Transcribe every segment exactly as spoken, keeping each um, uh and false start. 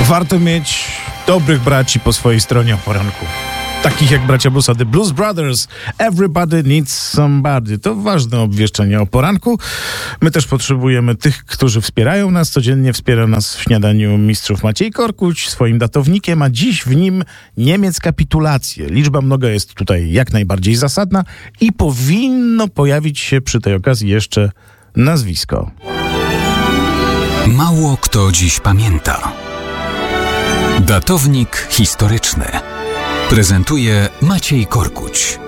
Warto mieć dobrych braci po swojej stronie o poranku. Takich jak bracia Bluesa, The Blues Brothers, Everybody Needs Somebody. To ważne obwieszczenie o poranku. My też potrzebujemy tych, którzy wspierają nas. Codziennie wspiera nas w śniadaniu mistrzów Maciej Korkuć swoim datownikiem, a dziś w nim Niemiec kapitulację. Liczba mnoga jest tutaj jak najbardziej zasadna i powinno pojawić się przy tej okazji jeszcze nazwisko. Mało kto dziś pamięta. Datownik historyczny prezentuje Maciej Korkuć.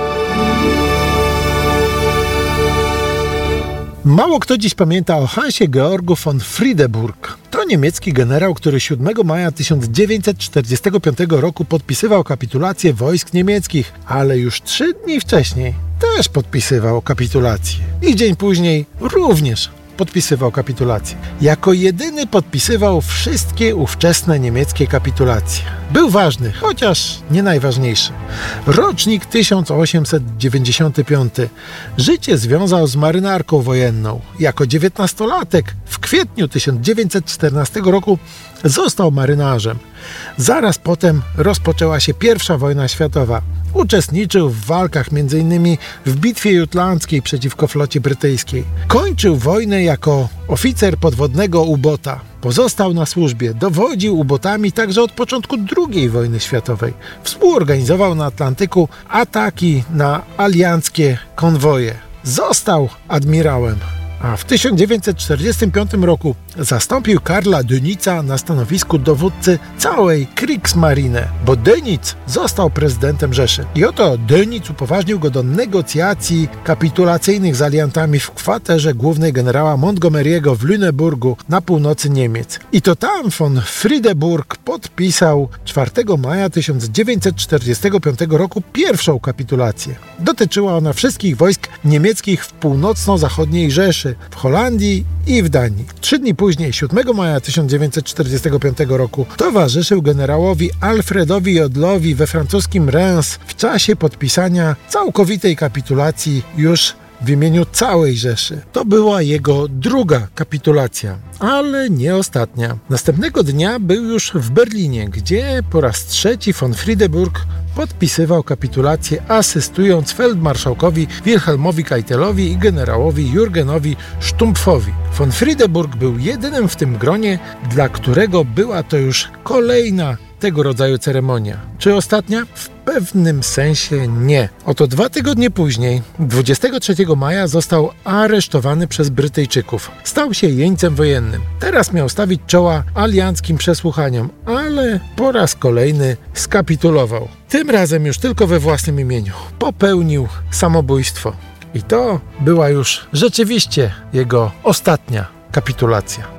Mało kto dziś pamięta o Hansie Georgu von Friedeburg. To niemiecki generał, który siódmego maja tysiąc dziewięćset czterdziestego piątego roku podpisywał kapitulację wojsk niemieckich, ale już trzy dni wcześniej też podpisywał kapitulację. I dzień później również podpisywał kapitulację. Jako jedyny podpisywał wszystkie ówczesne niemieckie kapitulacje. Był ważny, chociaż nie najważniejszy. Rocznik tysiąc osiemset dziewięćdziesiąty piąty. Życie związał z marynarką wojenną. Jako dziewiętnastolatek w kwietniu tysiąc dziewięćset czternastego roku został marynarzem. Zaraz potem rozpoczęła się pierwsza wojna światowa. Uczestniczył w walkach między innymi w bitwie jutlandzkiej przeciwko flocie brytyjskiej. Kończył wojnę jako oficer podwodnego ubota. Pozostał na służbie, dowodził ubotami także od początku drugiej wojny światowej. Współorganizował na Atlantyku ataki na alianckie konwoje. Został admirałem. A w tysiąc dziewięćset czterdziestym piątym roku zastąpił Karla Dönitza na stanowisku dowódcy całej Kriegsmarine, bo Dönitz został prezydentem Rzeszy. I oto Dönitz upoważnił go do negocjacji kapitulacyjnych z aliantami w kwaterze głównej generała Montgomery'ego w Lüneburgu na północy Niemiec. I to tam von Friedeburg podpisał czwartego maja tysiąc dziewięćset czterdziestego piątego roku pierwszą kapitulację. Dotyczyła ona wszystkich wojsk niemieckich w północno-zachodniej Rzeszy, w Holandii i w Danii. Trzy dni później, siódmego maja tysiąc dziewięćset czterdziestego piątego roku, towarzyszył generałowi Alfredowi Jodlowi we francuskim Reims w czasie podpisania całkowitej kapitulacji już w imieniu całej Rzeszy. To była jego druga kapitulacja, ale nie ostatnia. Następnego dnia był już w Berlinie, gdzie po raz trzeci von Friedeburg podpisywał kapitulację, asystując feldmarszałkowi Wilhelmowi Keitelowi i generałowi Jurgenowi Stumpfowi. Von Friedeburg był jedynym w tym gronie, dla którego była to już kolejna tego rodzaju ceremonia. Czy ostatnia? W pewnym sensie nie. Oto dwa tygodnie później, dwudziestego trzeciego maja, został aresztowany przez Brytyjczyków. Stał się jeńcem wojennym. Teraz miał stawić czoła alianckim przesłuchaniom, ale po raz kolejny skapitulował. Tym razem już tylko we własnym imieniu. Popełnił samobójstwo. I to była już rzeczywiście jego ostatnia kapitulacja.